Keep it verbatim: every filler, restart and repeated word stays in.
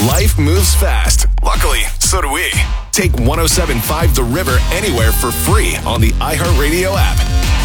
Life moves fast. Luckily, so do we. Take one oh seven point five The River anywhere for free on the iHeartRadio app.